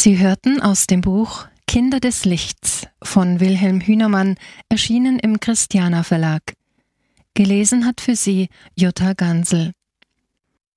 Sie hörten aus dem Buch Kinder des Lichts von Wilhelm Hünermann, erschienen im Christiana Verlag. Gelesen hat für Sie Jutta Gansel.